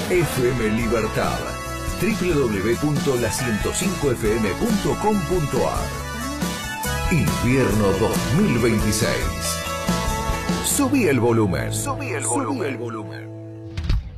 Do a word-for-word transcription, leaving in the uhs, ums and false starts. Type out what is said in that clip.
F M Libertad. doble u doble u doble u punto la ciento cinco f m punto com punto a r. Invierno dos mil veintiséis. Subí el volumen. Subí el volumen. Subí el volumen.